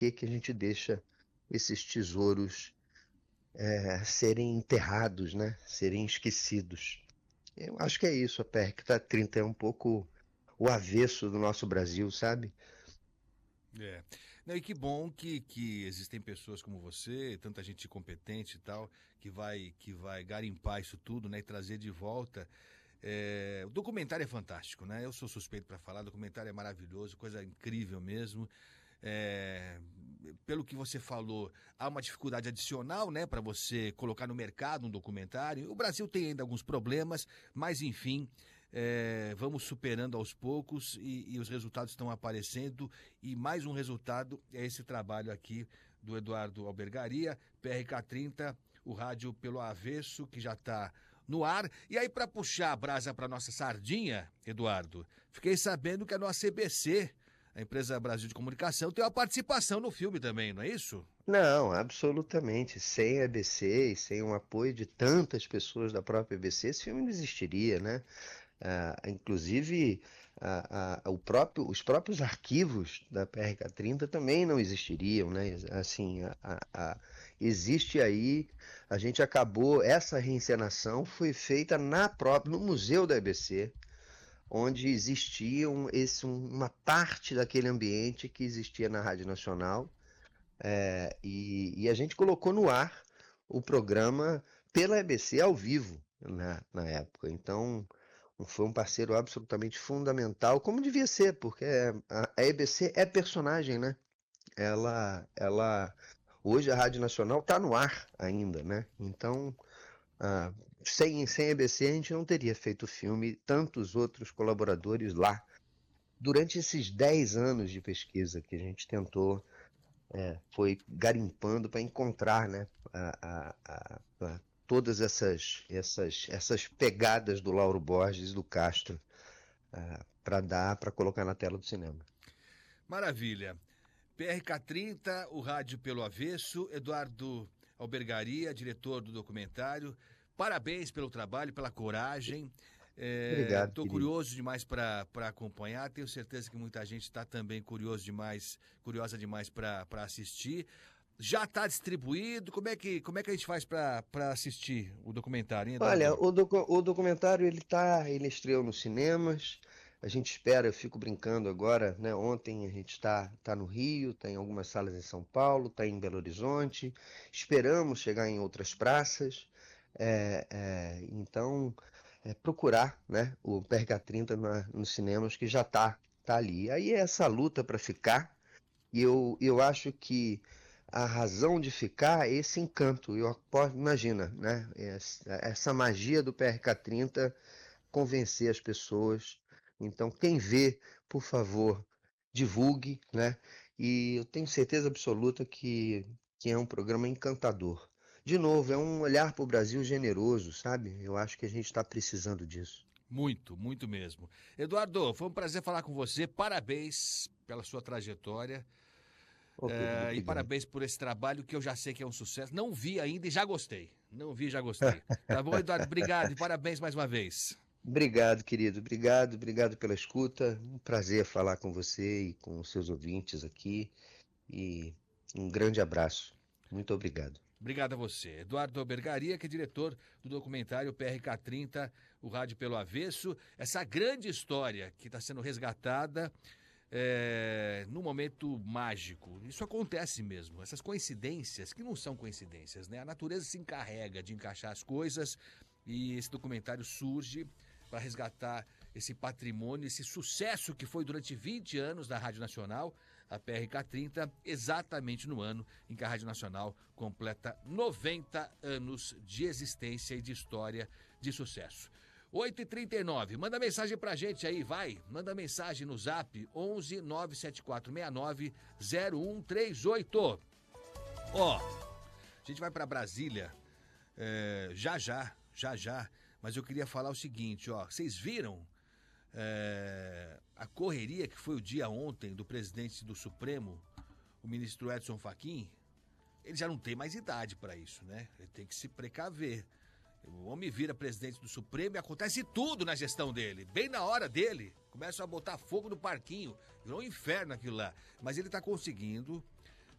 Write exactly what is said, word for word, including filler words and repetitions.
que que a gente deixa esses tesouros é, serem enterrados, né? Serem esquecidos. Eu acho que é isso, a P R que trinta é um pouco o avesso do nosso Brasil, sabe? É. Não, e que bom que, que existem pessoas como você, tanta gente competente e tal, que vai, que vai garimpar isso tudo, né, e trazer de volta. É, o documentário é fantástico, né? Eu sou suspeito para falar, o documentário é maravilhoso, coisa incrível mesmo. É, pelo que você falou, há uma dificuldade adicional, né, para você colocar no mercado um documentário. O Brasil tem ainda alguns problemas, mas enfim, é, vamos superando aos poucos e, e os resultados estão aparecendo. E mais um resultado é esse trabalho aqui do Eduardo Albergaria, P R K trinta, o rádio pelo avesso, que já está no ar. E aí, para puxar a brasa para nossa sardinha, Eduardo, fiquei sabendo que a nossa C B C, a Empresa Brasil de Comunicação, tem uma participação no filme também, não é isso? Não, absolutamente. Sem a E B C e sem o apoio de tantas pessoas da própria E B C, esse filme não existiria, né? Ah, inclusive, ah, ah, o próprio, os próprios arquivos da P R K trinta também não existiriam, né? Assim, a- a- a- existe aí, a gente acabou, essa reencenação foi feita na própria, no Museu da E B C, onde existia um, esse, um- uma parte daquele ambiente que existia na Rádio Nacional, é, e, e a gente colocou no ar o programa pela E B C ao vivo na, na época. Então, foi um parceiro absolutamente fundamental, como devia ser, porque a, a E B C é personagem, né? Ela, ela, hoje a Rádio Nacional está no ar ainda, né? Então, ah, sem, sem a E B C a gente não teria feito o filme, tantos outros colaboradores lá. Durante esses dez anos de pesquisa que a gente tentou, é, foi garimpando para encontrar, né, a, a, a, a, todas essas, essas, essas pegadas do Lauro Borges e do Castro, uh, para dar, para colocar na tela do cinema. Maravilha. P R K trinta, o rádio pelo avesso, Eduardo Albergaria, diretor do documentário. Parabéns pelo trabalho, pela coragem. Obrigado, Estou querido. curioso demais para acompanhar. Tenho certeza que muita gente está também curioso demais, curiosa demais para assistir. Já está distribuído? Como é que, como é que a gente faz para assistir o documentário, hein, Olha, Eduardo? o, docu o documentário ele tá, ele estreou nos cinemas. A gente espera, eu fico brincando agora, né? Ontem a gente está tá no Rio, tem algumas salas em São Paulo, está em Belo Horizonte. Esperamos chegar em outras praças. É, é, então, é, procurar, né, o P R K trinta na, nos cinemas que já está tá ali. Aí é essa luta para ficar. E eu, eu acho que a razão de ficar é esse encanto. Eu posso, imagina, né? Essa, essa magia do P R K trinta convencer as pessoas. Então, quem vê, por favor, divulgue, né? E eu tenho certeza absoluta que, que é um programa encantador. De novo, é um olhar para o Brasil generoso, sabe? Eu acho que a gente está precisando disso. Muito, muito mesmo. Eduardo, foi um prazer falar com você. Parabéns pela sua trajetória. Ô, querido, É, e obrigado. parabéns por esse trabalho que eu já sei que é um sucesso. Não vi ainda e já gostei. Não vi e já gostei. Tá bom, Eduardo? Obrigado e parabéns mais uma vez. Obrigado, querido. Obrigado, obrigado pela escuta. Um prazer falar com você e com os seus ouvintes aqui. E um grande abraço. Muito obrigado. Obrigado a você. Eduardo Albergaria, que é diretor do documentário P R K trinta, o Rádio pelo Avesso. Essa grande história que está sendo resgatada é, num momento mágico. Isso acontece mesmo. Essas coincidências, que não são coincidências, né? A natureza se encarrega de encaixar as coisas e esse documentário surge para resgatar esse patrimônio, esse sucesso que foi durante vinte anos da Rádio Nacional, a P R K trinta, exatamente no ano em que a Rádio Nacional completa noventa anos de existência e de história de sucesso. oito e trinta e nove, manda mensagem pra gente aí, vai. Manda mensagem no zap onze nove sete quatro seis nove zero um três oito. Ó, a gente vai pra Brasília é, já já, já já, mas eu queria falar o seguinte, ó, vocês viram é, a correria que foi o dia ontem do presidente do Supremo, o ministro Edson Fachin? Ele já não tem mais idade para isso, né? Ele tem que se precaver. O homem vira presidente do Supremo e acontece tudo na gestão dele, bem na hora dele. Começam a botar fogo no parquinho, virou um inferno aquilo lá. Mas ele está conseguindo